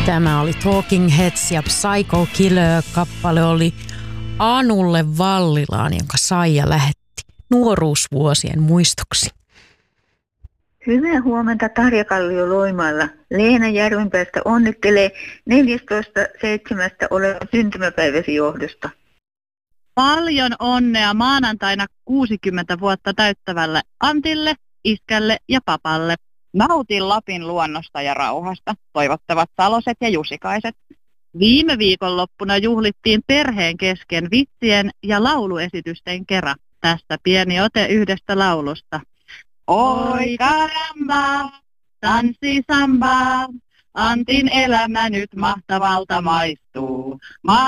Tämä oli Talking Heads ja Psycho Killer. Kappale oli Anulle Vallilaan, jonka Saija lähetti nuoruusvuosien muistoksi. Hyvää huomenta Tarja Kallio Loimaalla. Leena Järvenpäästä onnittelee 14.7. olevan syntymäpäiväsi johdosta. Paljon onnea maanantaina 60 vuotta täyttävälle Antille, iskälle ja papalle. Nautin Lapin luonnosta ja rauhasta, toivottavat Saloset ja Jusikaiset. Viime viikonloppuna juhlittiin perheen kesken vitsien ja lauluesitysten kera. Tästä pieni ote yhdestä laulusta. Oi karamba, tanssi samba, Antin elämä nyt mahtavalta maistuu.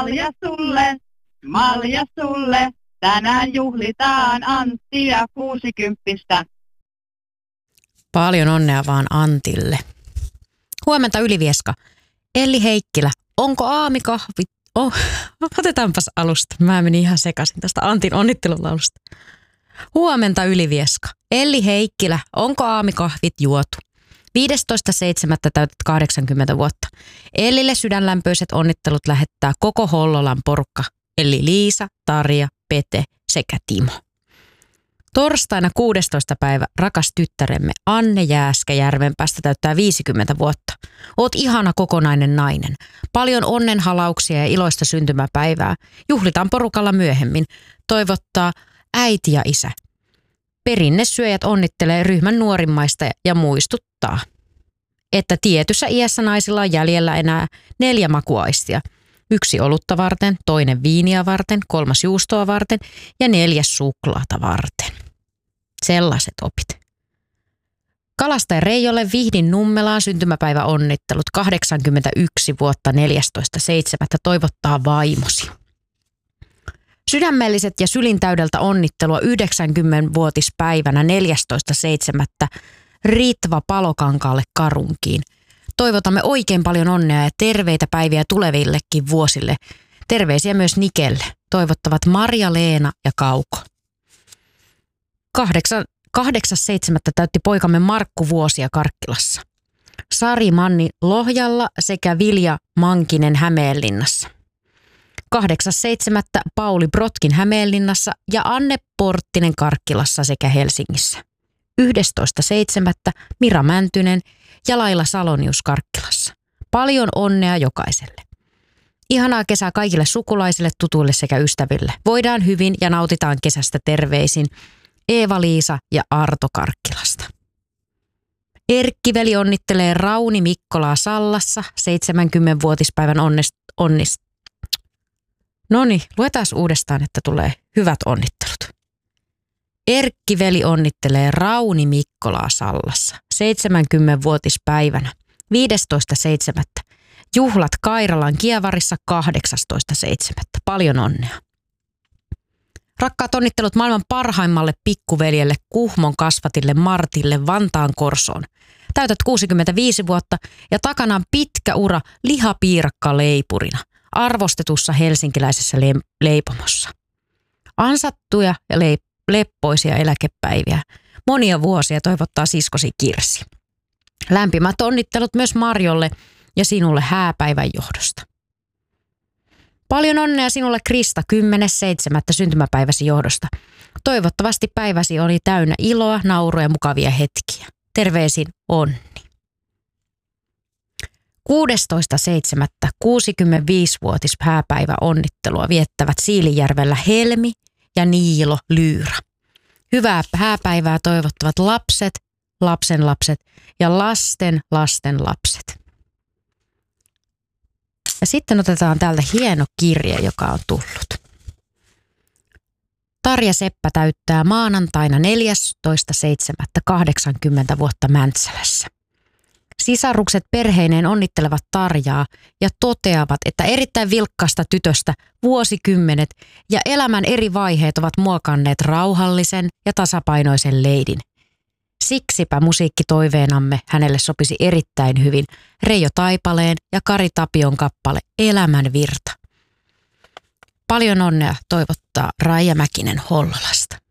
Malja sulle, tänään juhlitaan Anttia 60. Paljon onnea vaan Antille. Huomenta Ylivieska. Elli Heikkilä, onko aamikahvit? Otetaanpas alusta. Mä menin ihan sekaisin tästä Antin onnittelulaulusta. Huomenta Ylivieska. Elli Heikkilä, onko aamikahvit juotu? 15.7. täytät 80 vuotta. Ellille sydänlämpöiset onnittelut lähettää koko Hollolan porukka. Eli Liisa, Tarja, Pete sekä Timo. Torstaina 16. päivä rakas tyttäremme Anne Jääskä Järvenpäästä täyttää 50 vuotta. Oot ihana kokonainen nainen. Paljon onnenhalauksia ja iloista syntymäpäivää. Juhlitaan porukalla myöhemmin. Toivottaa äiti ja isä. Perinnesyöjät onnittelee ryhmän nuorimmaista ja muistuttaa, että tietyssä iässä naisilla on jäljellä enää 4 makuaistia. 1 olutta varten, 2 viiniä varten, 3 juustoa varten ja 4 suklaata varten. Sellaiset opit. Kalastaja Reijolle Vihdin Nummelaan syntymäpäivä onnittelut 81 vuotta 14.7. toivottaa vaimosi. Sydämelliset ja sylintäydeltä onnittelua 90-vuotispäivänä 14.7. Ritva Palokankaalle Karunkiin. Toivotamme oikein paljon onnea ja terveitä päiviä tulevillekin vuosille. Terveisiä myös Nikelle. Toivottavat Marja-Leena ja Kauko. 8.7. täytti poikamme Markku vuosia Karkkilassa. Sari Manni Lohjalla sekä Vilja Mankinen Hämeenlinnassa. 8.7. Pauli Brotkin Hämeenlinnassa ja Anne Porttinen Karkkilassa sekä Helsingissä. 11.7. Mira Mäntynen ja Laila Salonius Karkkilassa. Paljon onnea jokaiselle. Ihanaa kesää kaikille sukulaisille, tutuille sekä ystäville. Voidaan hyvin ja nautitaan kesästä terveisin Eeva-Liisa ja Arto Karkkilasta. Erkkiveli onnittelee Rauni Mikkolaa Sallassa 70-vuotispäivän Noniin, luetaan uudestaan, että tulee hyvät onnittelut. Erkkiveli onnittelee Rauni Mikkolaa Sallassa 70-vuotispäivänä 15.7. Juhlat Kairalan Kievarissa 18.7. Paljon onnea. Rakkaat onnittelut maailman parhaimmalle pikkuveljelle Kuhmon kasvatille Martille Vantaan Korsoon. Täytät 65 vuotta ja takana on pitkä ura lihapiirakka-leipurina arvostetussa helsinkiläisessä leipomossa. Ansattuja ja leppoisia eläkepäiviä. Monia vuosia toivottaa siskosi Kirsi. Lämpimät onnittelut myös Marjolle ja sinulle hääpäivän johdosta. Paljon onnea sinulle Krista 10.7. syntymäpäiväsi johdosta. Toivottavasti päiväsi oli täynnä iloa, naurua ja mukavia hetkiä. Terveisin Onni. 16.7. 65-vuotis hääpäivä onnittelua viettävät Siilijärvellä Helmi ja Niilo Lyyrä. Hyvää hääpäivää toivottavat lapset, lapsenlapset ja lasten lapset. Ja sitten otetaan täältä hieno kirje, joka on tullut. Tarja Seppä täyttää maanantaina 14.7. 80 vuotta Mäntsälässä. Sisarukset perheineen onnittelevat Tarjaa ja toteavat, että erittäin vilkkaasta tytöstä vuosikymmenet ja elämän eri vaiheet ovat muokanneet rauhallisen ja tasapainoisen leidin. Siksipä musiikkitoiveenamme hänelle sopisi erittäin hyvin Reijo Taipaleen ja Kari Tapion kappale Elämän virta. Paljon onnea toivottaa Raija Mäkinen Hollolasta.